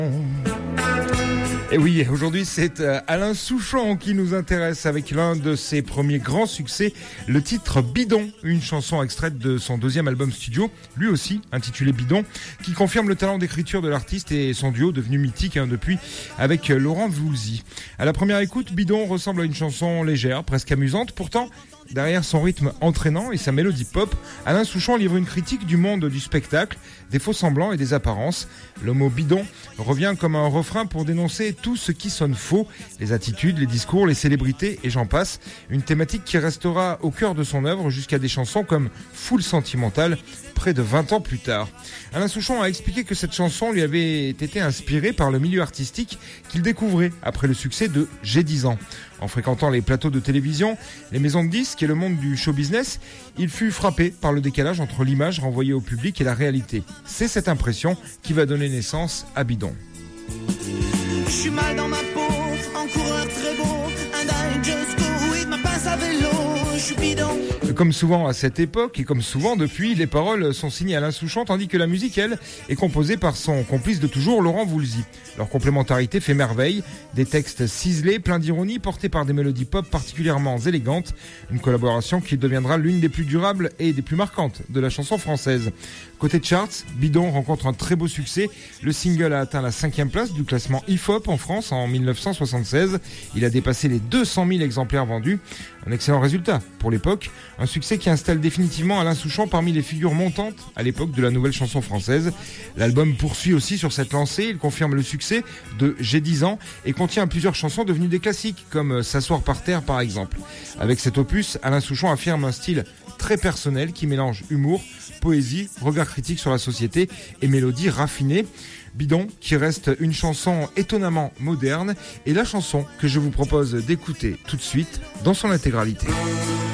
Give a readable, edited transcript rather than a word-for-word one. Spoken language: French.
Et oui, aujourd'hui c'est Alain Souchon qui nous intéresse avec l'un de ses premiers grands succès, le titre Bidon, une chanson extraite de son deuxième album studio, lui aussi intitulé Bidon, qui confirme le talent d'écriture de l'artiste et son duo devenu mythique depuis avec Laurent Voulzy. À la première écoute, Bidon ressemble à une chanson légère, presque amusante, pourtant derrière son rythme entraînant et sa mélodie pop, Alain Souchon livre une critique du monde du spectacle, des faux-semblants et des apparences. Le mot bidon revient comme un refrain pour dénoncer tout ce qui sonne faux, les attitudes, les discours, les célébrités et j'en passe. Une thématique qui restera au cœur de son œuvre jusqu'à des chansons comme Foule sentimentale, près de 20 ans plus tard. Alain Souchon a expliqué que cette chanson lui avait été inspirée par le milieu artistique qu'il découvrait après le succès de J'ai 10 ans. En fréquentant les plateaux de télévision, les maisons de disques et le monde du show business, il fut frappé par le décalage entre l'image renvoyée au public et la réalité. C'est cette impression qui va donner naissance à Bidon. Je suis mal dans ma peau, en coureur très beau, and I just go with my passe à vélo, je suis bidon. Comme souvent à cette époque et comme souvent depuis, les paroles sont signées Alain Souchon tandis que la musique, elle, est composée par son complice de toujours, Laurent Voulzy. Leur complémentarité fait merveille, des textes ciselés, pleins d'ironie, portés par des mélodies pop particulièrement élégantes, une collaboration qui deviendra l'une des plus durables et des plus marquantes de la chanson française. Côté charts, Bidon rencontre un très beau succès. Le single a atteint la 5e place du classement hip-hop en France en 1976. Il a dépassé les 200 000 exemplaires vendus. Un excellent résultat pour l'époque. Un succès qui installe définitivement Alain Souchon parmi les figures montantes à l'époque de la nouvelle chanson française. L'album poursuit aussi sur cette lancée. Il confirme le succès de J'ai 10 ans et contient plusieurs chansons devenues des classiques comme S'asseoir par terre par exemple. Avec cet opus, Alain Souchon affirme un style très personnel qui mélange humour, poésie, regard critique sur la société et mélodie raffinée. Bidon, qui reste une chanson étonnamment moderne, et la chanson que je vous propose d'écouter tout de suite dans son intégralité.